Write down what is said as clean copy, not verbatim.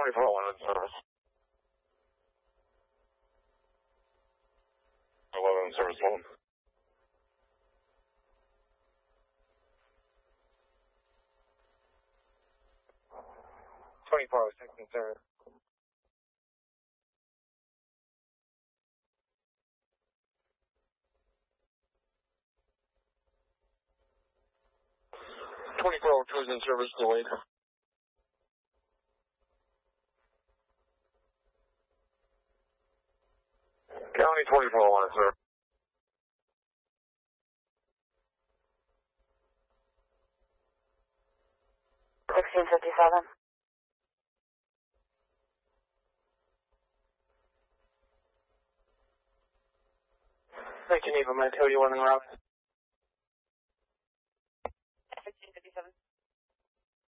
2401 in service. 11 in service 1. in service. 2402 is in service, delayed. County 2401, sir. 1657. 19 Eva, my 281 en route.